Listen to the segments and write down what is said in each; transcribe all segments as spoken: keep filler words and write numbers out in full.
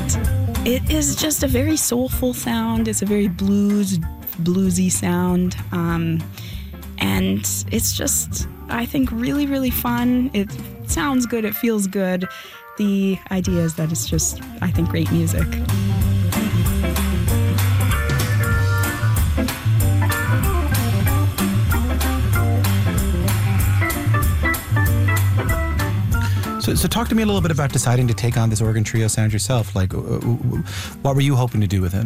it is just a very soulful sound. It's a very blues, bluesy sound. Um, and it's just, I think, really, really fun. It sounds good. It feels good. The idea is that it's just, I think, great music. So, so talk to me a little bit about deciding to take on this organ trio sound yourself. Like, what were you hoping to do with it?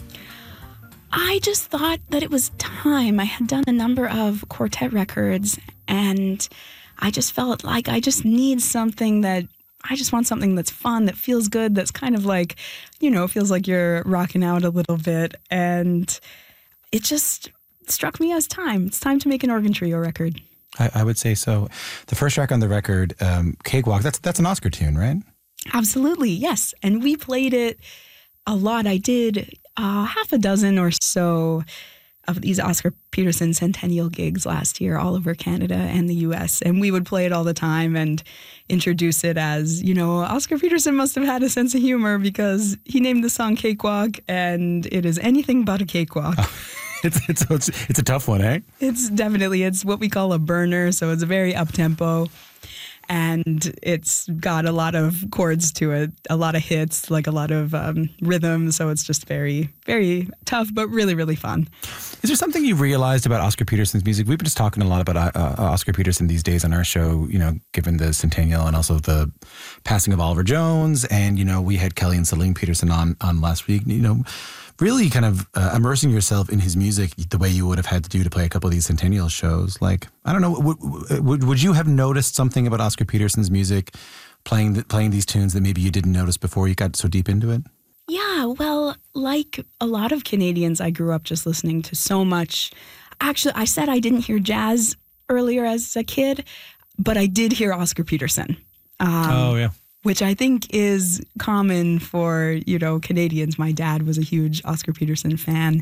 I just thought that it was time. I had done a number of quartet records, and I just felt like I just need something that, I just want something that's fun, that feels good, that's kind of like, you know, feels like you're rocking out a little bit. And it just struck me as time. It's time to make an organ trio record. I, I would say so. The first track on the record, um, Cakewalk, that's that's an Oscar tune, right? Absolutely, yes. And we played it a lot. I did uh, half a dozen or so of these Oscar Peterson centennial gigs last year all over Canada and the U S. And we would play it all the time and introduce it as, you know, Oscar Peterson must have had a sense of humor because he named the song Cakewalk, and it is anything but a cakewalk. Oh. It's, it's it's it's a tough one, eh? It's definitely, it's what we call a burner, so it's a very up-tempo, and it's got a lot of chords to it, a lot of hits, like a lot of um, rhythm, so it's just very, very tough, but really, really fun. Is there something you realized about Oscar Peterson's music? We've been just talking a lot about uh, Oscar Peterson these days on our show, you know, given the centennial and also the passing of Oliver Jones, and, you know, we had Kelly and Celine Peterson on, on last week, you know, really kind of uh, immersing yourself in his music the way you would have had to do to play a couple of these centennial shows. Like, I don't know, would would, would you have noticed something about Oscar Peterson's music playing the, playing these tunes that maybe you didn't notice before you got so deep into it? Yeah, well, like a lot of Canadians, I grew up just listening to so much. Actually, I said I didn't hear jazz earlier as a kid, but I did hear Oscar Peterson. Um, oh, yeah. Which I think is common for, you know, Canadians. My dad was a huge Oscar Peterson fan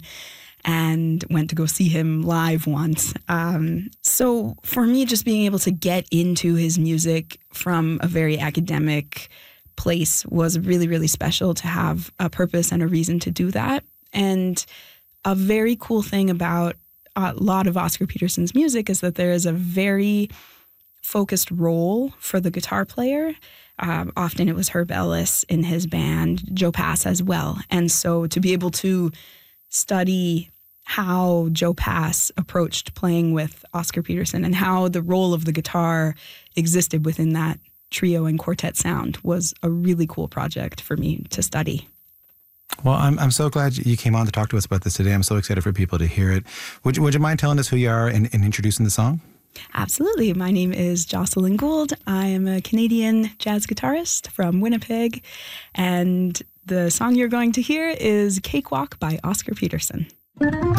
and went to go see him live once. Um, so for me, just being able to get into his music from a very academic place was really, really special, to have a purpose and a reason to do that. And a very cool thing about a lot of Oscar Peterson's music is that there is a very focused role for the guitar player. Um, often it was Herb Ellis in his band, Joe Pass as well. And so to be able to study how Joe Pass approached playing with Oscar Peterson and how the role of the guitar existed within that trio and quartet sound was a really cool project for me to study. Well, I'm I'm so glad you came on to talk to us about this today. I'm so excited for people to hear it. Would you, would you mind telling us who you are and, and introducing the song? Absolutely. My name is Jocelyn Gould. I am a Canadian jazz guitarist from Winnipeg, and the song you're going to hear is Cakewalk by Oscar Peterson.